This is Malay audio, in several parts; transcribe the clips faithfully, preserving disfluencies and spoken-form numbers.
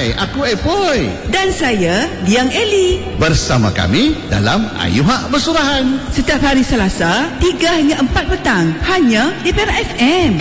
Hai, aku Epoi. Dan saya, Liang Eli. Bersama kami dalam Ayuhak Bersurahan. Setiap hari Selasa, tiga hingga empat petang. Hanya di Perak F M.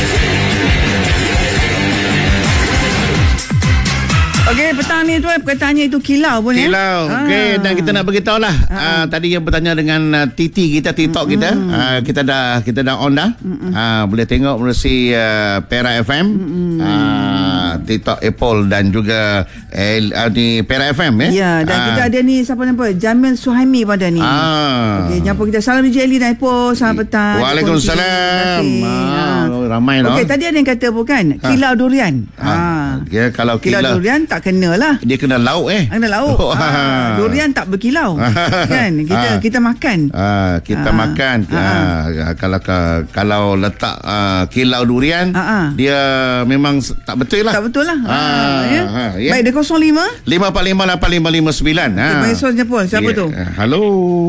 Okey, petang ni tu perkataannya itu kilau pun ya. Kilau. Ah. Okey, dan kita nak beritahu lah. Ah. Uh, tadi yang bertanya dengan uh, Titi kita, TikTok mm-hmm. kita. Uh, kita dah kita dah on dah. Mm-hmm. Uh, boleh tengok melalui uh, Perak F M. Mm-hmm. Uh, TikTok Apple dan juga eh, uh, di Perak F M ya. Ya, dan uh. kita ada ni siapa nama? Jamil Suhaimi pada ni. Ah. Okey, jumpa kita. Salam D J Ali dan Apple. Selamat petang. Waalaikumsalam. Ah, ah. Ramai dah. Okey, tadi ada yang kata bukan? Kilau durian. Ha. Ah. Ya, kalau kilau, kilau durian tak kena lah. Dia kena lauk eh. Kena lauk. Oh, ha. Durian tak berkilau. Kan? Kita ha. kita makan. Ah, kita ha. makan. Ha. Ha. Kalau kalau letak uh, kilau durian, ha. dia memang tak betul lah. Tak betul lah. Ha. Ha. Ya? Ha. Ya. Baik, dia kosong lima lima empat lima lapan lima lima sembilan. Ha. Okay, Maisol Jepul. Siapa ya. tu? Halo.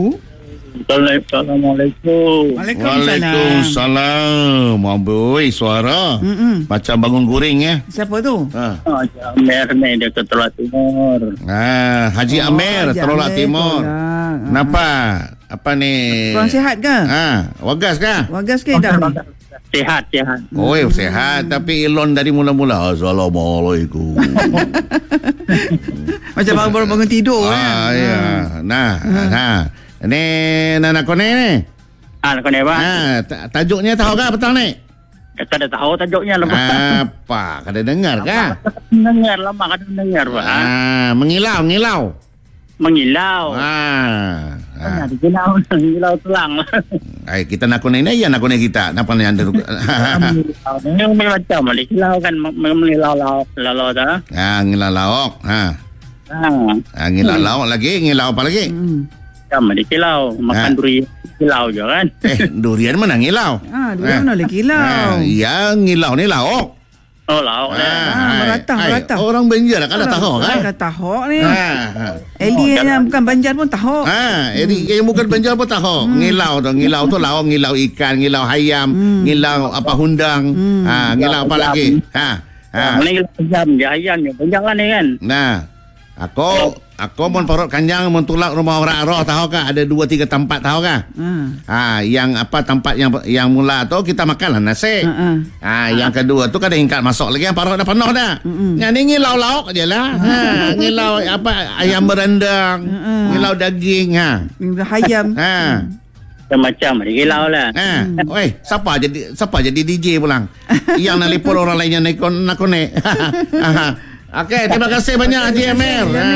Assalamualaikum. Waalaikumsalam. Amboi, suara Mm-mm. macam bangun guring ya. Siapa tu? Ha. Haji Amer ni dia ke Terolak Timur. Ah, Haji oh, Amer Terolak Timur. Kenapa? Apa ni? Kurang sihat ke? Ha, wagas ke? Wagas ke dah? Sihat, sihat. Oh, hmm. sihat tapi elon dari mula-mula. Assalamualaikum. Macam baru bangun tidur ah, kan. Ya. Nah, hmm. nah. Ni nak kone ni. Ah, nak kone apa? Ah, tajuknya tahu ke petang ni? Tak ada tahu tajuknya lah. Apa? Kada dengar ke? Dengar lama kada dengar Pak. Ah, mengilau, mengilau. Mengilau. Ah. Ah, mengilau, mengilau tulang. Ai, kita nak kone ni ya nak kone kita. Napa ni anda? Yang macam mengilau kan mengilau lauk, lauk dah. Ah, ngilau lauk. Ha. Ah. Ah, ngilau lauk lagi, ngilau apa lagi? Hmm. Sama di kilau, makan ha. durian kilau je kan. Eh, durian mana ngilau? Ah, durian mana lagi kilau? Ah, ya, ngilau ni lauk. Oh, lauk lah. Ah, meratah, meratah. Orang Banjar dah kan dah tahu kan? Dah tahu ni. Ha. Eli yang bukan Banjar pun tahu. Ha, Eli yang bukan Banjar pun tahu. Ngilau tu, ngilau tu lauk, ngilau ikan, ngilau ayam, ngilau apa hundang. Ha, ngilau apa lagi? Ha. Ha, ngilau ayam, dia ayam je. Banyak lah ni kan. Nah, aku Aku mau perut kanjang, mau tulak rumah orang roh, tahu kah? Ada dua tiga tempat, tahu kah? Hmm. Ah, yang apa tempat yang yang mula tu kita makan lah nasi. Uh-uh. Ah, yang kedua tu kan ada ingkat masuk lagi, yang parut dah penuh dah. Uh-uh. Yang ni ngilau lauk je lah. Ha, ngilau apa ayam berendang, uh-uh. ngilau daging, ha. Ayam. Ha. Macam-macam ngilau lah. Ha. Hmm. Oi, siapa jadi siapa jadi D J pulang? Yang nak lipur orang lain yang nak nak connect. Okey, terima kasih banyak Haji Amer.